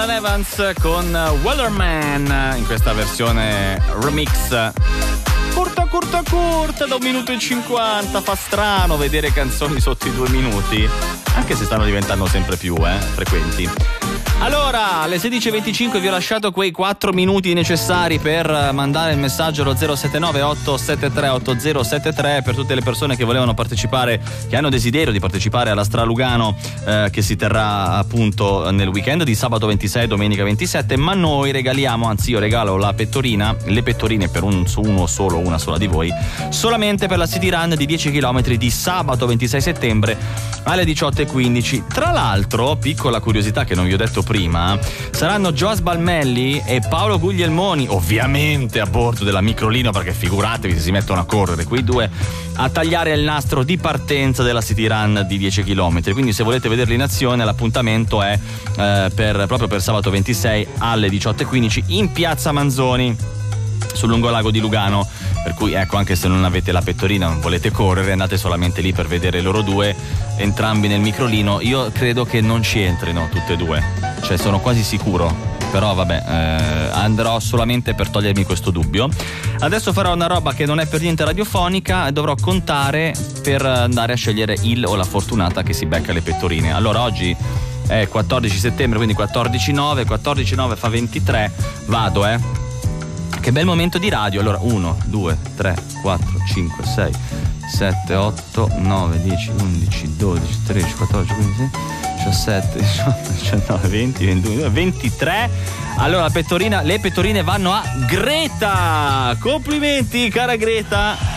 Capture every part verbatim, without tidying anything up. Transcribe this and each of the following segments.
Evans con Wellerman in questa versione remix curta curta curta da un minuto e cinquanta. Fa strano vedere canzoni sotto i due minuti, anche se stanno diventando sempre più eh, frequenti. Allora, alle sedici e venticinque vi ho lasciato quei quattro minuti necessari per mandare il messaggio allo zero sette nove otto sette tre otto zero sette tre per tutte le persone che volevano partecipare, che hanno desiderio di partecipare alla Stra Lugano eh, che si terrà appunto nel weekend di sabato ventisei e domenica ventisette. Ma noi regaliamo, anzi io regalo la pettorina, le pettorine per un, uno solo, una sola di voi, solamente per la City Run di dieci chilometri di sabato ventisei settembre alle diciotto e quindici. Tra l'altro, piccola curiosità che non vi ho detto prima, saranno Joas Balmelli e Paolo Guglielmoni, ovviamente a bordo della Microlino, perché figuratevi se si mettono a correre quei due, a tagliare il nastro di partenza della City Run di dieci chilometri. Quindi se volete vederli in azione, l'appuntamento è eh, per, proprio per sabato ventisei alle diciotto e quindici in piazza Manzoni sul lungolago di Lugano. Per cui ecco, anche se non avete la pettorina, non volete correre, andate solamente lì per vedere loro due, entrambi nel Microlino. Io credo che non ci entrino tutte e due, cioè sono quasi sicuro, però vabbè, eh, andrò solamente per togliermi questo dubbio. Adesso farò una roba che non è per niente radiofonica e dovrò contare per andare a scegliere il o la fortunata che si becca le pettorine. Allora, oggi è quattordici settembre, quindi quattordici nove, quattordici nove fa ventitré, vado eh che bel momento di radio. Allora uno, due, tre, quattro, cinque, sei, sette, otto, nove, dieci, undici, dodici, tredici, quattordici, quindici, diciassette, diciotto, diciannove, venti, ventidue, ventitré. Allora la pettorina, le pettorine vanno a Greta. Complimenti cara Greta,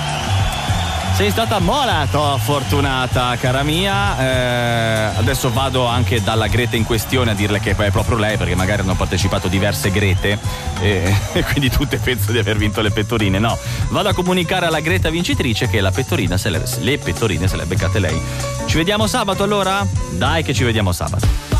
sei stata molto fortunata cara mia. Eh, adesso vado anche dalla Greta in questione a dirle che è proprio lei, perché magari hanno partecipato diverse Grete e, e quindi tutte pensano di aver vinto le pettorine. No, vado a comunicare alla Greta vincitrice che la pettorina se le, le pettorine se le ha beccate lei. Ci vediamo sabato allora? Dai che ci vediamo sabato.